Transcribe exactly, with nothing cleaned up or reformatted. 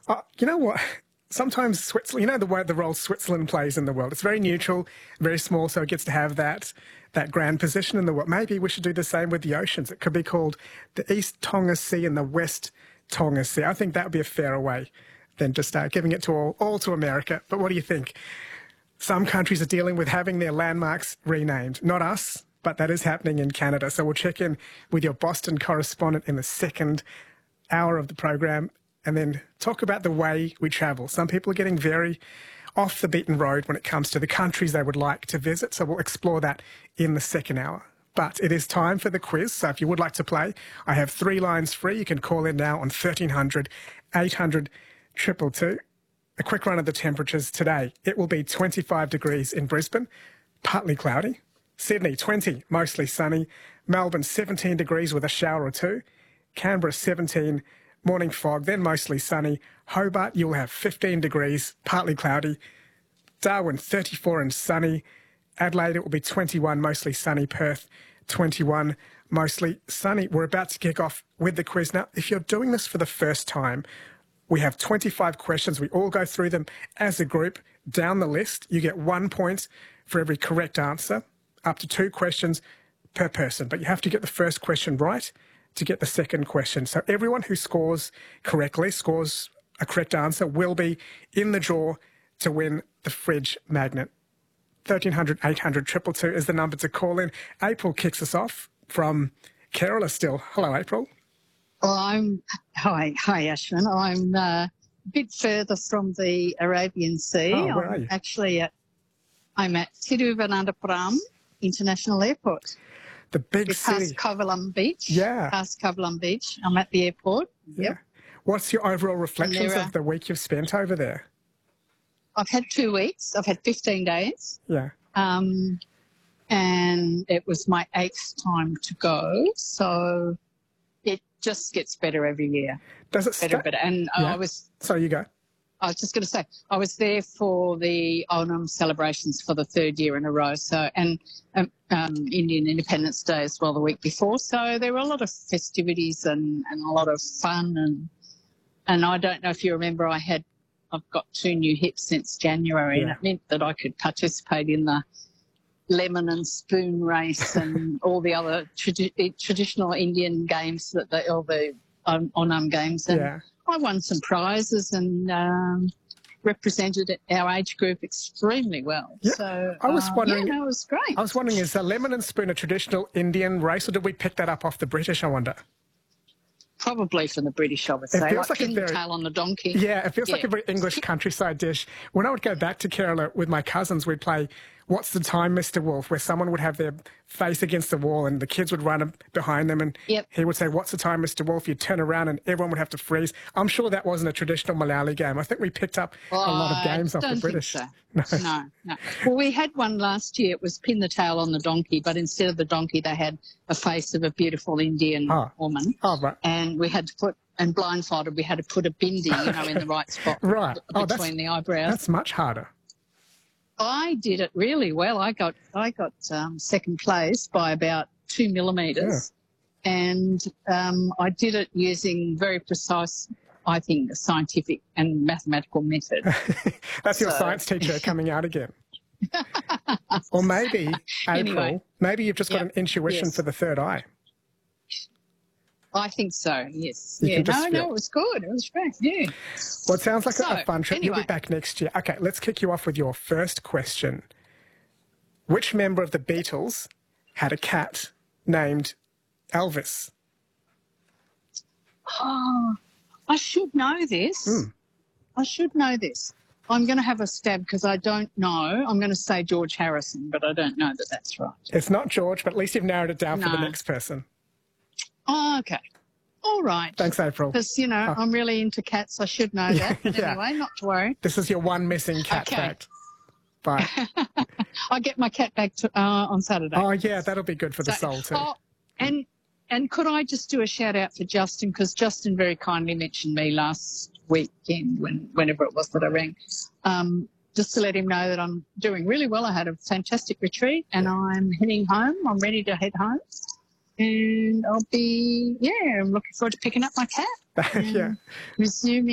Uh, you know what? Sometimes Switzerland, you know the way the role Switzerland plays in the world. It's very neutral, very small, so it gets to have that that grand position in the world. Maybe we should do the same with the oceans. It could be called the East Tonga Sea and the West Tonga Sea. I think that would be a fairer way than just uh, giving it to all, all to America. But what do you think? Some countries are dealing with having their landmarks renamed. Not us, but that is happening in Canada. So we'll check in with your Boston correspondent in the second hour of the program and then talk about the way we travel. Some people are getting very off the beaten road when it comes to the countries they would like to visit. So we'll explore that in the second hour. But it is time for the quiz. So if you would like to play, I have three lines free. You can call in now on thirteen hundred, eight hundred, two two two. A quick run of the temperatures today. It will be twenty-five degrees in Brisbane, partly cloudy. Sydney, twenty, mostly sunny. Melbourne, seventeen degrees with a shower or two. Canberra, seventeen, morning fog, then mostly sunny. Hobart, you'll have fifteen degrees, partly cloudy. Darwin, thirty-four and sunny. Adelaide, it will be twenty-one, mostly sunny. Perth, twenty-one, mostly sunny. We're about to kick off with the quiz. Now, if you're doing this for the first time, we have twenty-five questions. We all go through them as a group. Down the list, you get one point for every correct answer, up to two questions per person. But you have to get the first question right to get the second question. So everyone who scores correctly, scores a correct answer, will be in the draw to win the fridge magnet. thirteen hundred, eight hundred, two two two is the number to call in. April kicks us off from Kerala still. Hello, April. Well, I'm, hi, hi, Ashwin. I'm uh, a bit further from the Arabian Sea. Oh, where I'm are you? Actually, at, I'm at Thiruvananthapuram International Airport. The big It's city. past Kovalam Beach. Yeah. Past Kovalam Beach. I'm at the airport. Yeah. Yep. What's your overall reflections there are- of the week you've spent over there? I've had two weeks. I've had fifteen days. Yeah. Um, and it was my eighth time to go. So it just gets better every year. Does it Better, stay? better. And Yeah. I was So you go. I was just going to say, I was there for the Onam celebrations for the third year in a row. So, and um, um, Indian Independence Day as well the week before. So there were a lot of festivities and, and a lot of fun. And and I don't know if you remember, I had, I've got two new hips since January, Yeah. and it meant that I could participate in the lemon and spoon race and all the other tradi- traditional Indian games that they, all the um, Onam games. And Yeah. I won some prizes and um, represented our age group extremely well. Yeah. So I was uh, wondering- yeah, no, it was great. I was wondering, is a lemon and spoon a traditional Indian race, or did we pick that up off the British, I wonder? Probably from the British, I would It say, feels like, like a pin the very- tail on the donkey. Yeah, it feels like Yeah. a very English countryside dish. When I would go back to Kerala with my cousins, we'd play What's the Time, Mister Wolf, where someone would have their face against the wall and the kids would run behind them and Yep. he would say, "What's the time, Mister Wolf?" You'd turn around and everyone would have to freeze. I'm sure that wasn't a traditional Malayali game. I think we picked up a lot of games I off the don't British. Think so. no, no. Well, we had one last year. It was pin the tail on the donkey, but instead of the donkey, they had a face of a beautiful Indian Ah. woman. Oh, right. And we had to put, and blindfolded, we had to put a bindi, you know, in the right spot Right. b- Oh, between that's, the eyebrows. that's much harder. I did it really well. I got I got um, second place by about two millimetres, and um, I did it using very precise, I think, scientific and mathematical method. That's your So- science teacher coming out again. Or maybe, April, Anyway. maybe you've just got Yep. an intuition Yes. for the third eye. I think so. Yes. You yeah. can just No, feel- no, it was good. It was great. Yeah. Well, it sounds like a- So, a fun trip. You'll be anyway. back next year. Okay, let's kick you off with your first question. Which member of the Beatles had a cat named Elvis? Oh, I should know this. Hmm. I should know this. I'm going to have a stab because I don't know. I'm going to say George Harrison, but I don't know that that's right. It's not George, but at least you've narrowed it down for the No. next person. Oh, okay. All right. Thanks, April. Because, you know, Oh. I'm really into cats. I should know that. But Yeah. anyway, not to worry. This is your one missing cat Okay. fact. Bye. I get my cat back to, uh, on Saturday. Oh, yeah, that'll be good for the So- soul too. Oh, and, and could I just do a shout out for Justin? Because Justin very kindly mentioned me last weekend, when, whenever it was that I rang, um, just to let him know that I'm doing really well. I had a fantastic retreat and I'm heading home. I'm ready to head home. And I'll be, yeah, I'm looking forward to picking up my cat Yeah. and resuming